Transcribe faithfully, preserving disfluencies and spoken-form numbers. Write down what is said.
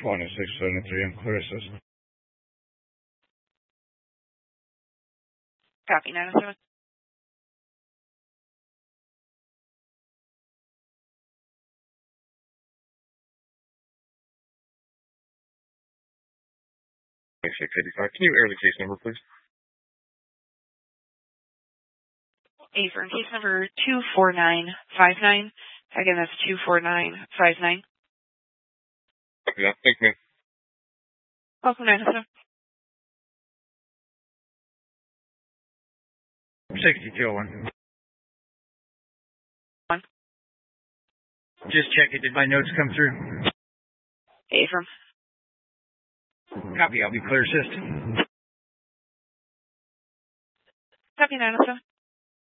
one six seven three on clear assist. Copy, nine oh seven. six eighty-five. Can you air the case number, please? Affirm, case number two four nine five nine. Again, that's two four nine five nine. Copy that. Thank you, ma'am. Welcome, nine oh seven. sixty-two one. One. Just checking. Did my notes come through? Affirm. Copy. I'll be clear assist. Copy, nine oh seven.